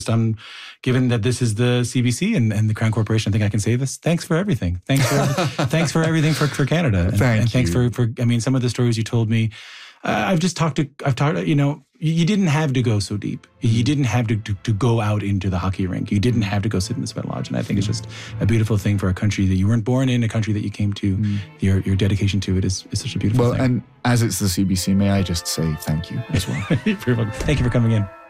Given that this is the CBC and the Crown Corporation, I think I can say this. Thanks for everything. Thanks for everything for Canada. And thanks for some of the stories you told me. I've talked, you didn't have to go so deep. You didn't have to go out into the hockey rink. You didn't have to go sit in the sweat lodge. And I think it's just a beautiful thing for a country that you weren't born in, a country that you came to. Your dedication to it is such a beautiful thing. Well, and as it's the CBC, may I just say thank you as well. Thank you for coming in.